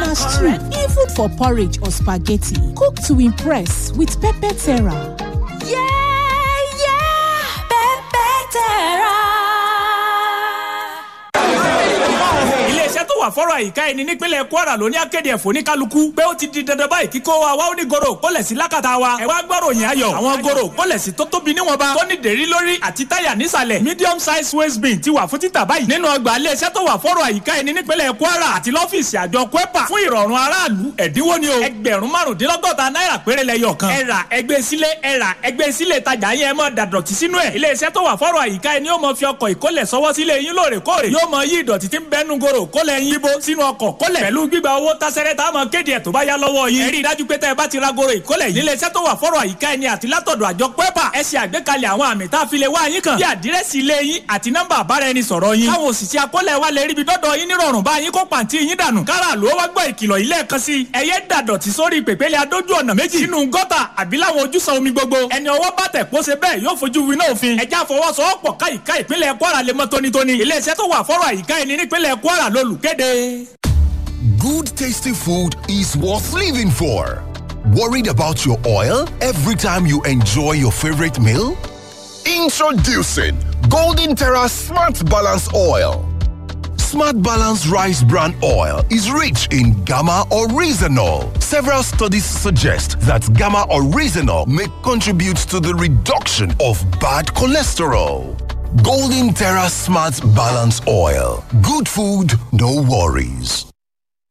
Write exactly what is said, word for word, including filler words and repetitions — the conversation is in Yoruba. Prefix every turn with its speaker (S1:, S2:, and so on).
S1: na stew, even for porridge or spaghetti. Cook to impress with Pepper Terra.
S2: Yeah, yeah, Pepper Terra.
S3: Iléeṣẹ́ tó wà fọ́rọ̀ àyíká ẹni nípínlẹ̀ Kwara ló ní akéde ẹ̀fọ́ ní kálukú pé ó ti di dandan báyìí kíkó wa wá ó ní goro kólẹ̀sí lákàtà wa. ẹ wá gbọ́ròyìn ayọ̀ àwọn goro kólẹ̀sí tó tóbi níwọ̀nba tó ní dèrí lórí àti táyà nísàlẹ̀ medium size waste bin ti wà fún títà báyìí nínú ọgbà iléeṣẹ́ tó wà fọ́rọ̀ àyíká ẹni nípínlẹ̀ Kwara àti lọ́fíìsì àjọ kwepa fún ìrọ̀rùn aráàlú ẹ̀dínwó ni o ẹgbẹ̀rún márùndínlọ́gọ́ta náírà péré lẹ́yọ̀ kan. ẹ rà ẹgbẹ́ sílé ẹ rà ẹgbẹ́ sílé tajà yẹn mọ́ dàdọ̀tí sínú ẹ̀. iléeṣẹ́ tó wà fọ́rọ̀ àyíká ẹni yóò mọ fi ọkọ̀ ìkólẹ̀ sọ́wọ́ sílé yín lóòrèkóòrè yóò mọ yí ìdọ̀tí tí ń bẹ́nu goro kólẹ̀ yín bó sínú ọkọ̀ kólẹ̀ pẹ̀lú gbígba owó tásẹ́rẹ́ tá a mọ kéde ẹ̀ tó bá yá lọ́wọ́ yín. ẹ rí i dájú pé tẹ́ ẹ bá ti ra goro ìkólẹ̀ yìí iléeṣẹ́ tó wà fọ́rọ̀ àyíká ẹni àti látọ̀dọ̀ àjọ pẹ́pà ẹ ṣe àgbékalẹ̀ àwọn àmì tá a fi lè wá yín kàn bí àdírẹ́sì ilé yín àti nọ́mbà àbáraẹnisọ̀rọ̀ yín. káwọn òṣìṣẹ́ akólẹ̀ wa lè ríbi dọ́dọ̀ yín nírọ̀rùn bá yín kó pàǹtí yín dànù. kára ló wá gbọ́ ìkìlọ̀ ilé ẹ̀kan sí. ẹ yé dàdọ̀tí sórí pèpéle adójú ọ̀nà méjì sínú gọ́tà àbí láwọn ojúsàn omi gbogbo. ẹni ọwọ́ bá tẹ̀ kó ṣe bẹ́ẹ̀ yóò fojú winá òfin. ẹ já fọwọ́sowọ́pọ̀ káyìíká ìpínlẹ̀ Kwara lè mọ́ tónítóní. iléeṣẹ́ tó wà fọ́rọ̀ àyíká ẹni nípínlẹ̀ Kwara lolùkéde.
S4: Good tasty food is worth living for. Worried about your oil every time you enjoy your favorite meal? Introducing Golden Terra Smart Balance Oil. Smart Balance Rice Bran Oil is rich in gamma oryzanol. Several studies suggest that gamma oryzanol may contribute to the reduction of bad cholesterol. Golden Terra Smart Balance Oil. Good food, no worries.